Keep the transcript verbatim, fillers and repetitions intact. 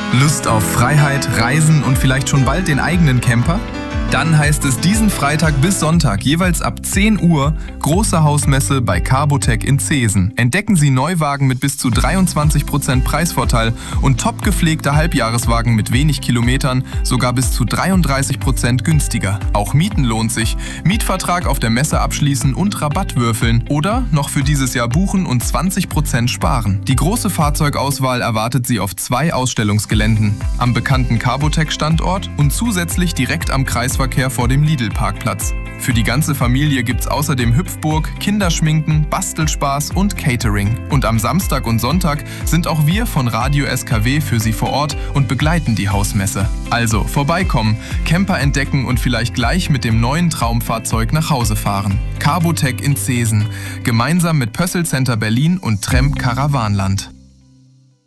Lust auf Freiheit, Reisen und vielleicht schon bald den eigenen Camper? Dann heißt es diesen Freitag bis Sonntag jeweils ab zehn Uhr große Hausmesse bei Carbotec in Zeesen. Entdecken Sie Neuwagen mit bis zu dreiundzwanzig Prozent Preisvorteil und top gepflegte Halbjahreswagen mit wenig Kilometern sogar bis zu dreiunddreißig Prozent günstiger. Auch Mieten lohnt sich. Mietvertrag auf der Messe abschließen und Rabatt würfeln oder noch für dieses Jahr buchen und zwanzig Prozent sparen. Die große Fahrzeugauswahl erwartet Sie auf zwei Ausstellungsgeländen. Am bekannten Carbotec-Standort und zusätzlich direkt am Kreisverkehr vor dem Lidl-Parkplatz. Für die ganze Familie gibt's außerdem Hüpfburg, Kinderschminken, Bastelspaß und Catering. Und am Samstag und Sonntag sind auch wir von Radio S K W für Sie vor Ort und begleiten die Hausmesse. Also vorbeikommen, Camper entdecken und vielleicht gleich mit dem neuen Traumfahrzeug nach Hause fahren. Carbotec in Zeesen, gemeinsam mit Pössl Center Berlin und Tremp Caravanland.